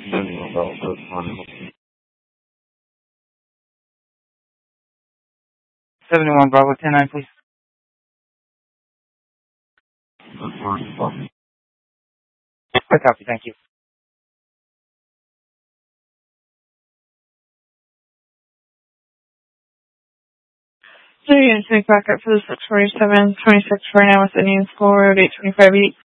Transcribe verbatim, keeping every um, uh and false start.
seventy-one Bravo Coast one. seventy-one Bravo ten nine, please. I copy, thank you. So you're going to take back up for the six forty-seven twenty-six right now with Indian School Road eight twenty-five east.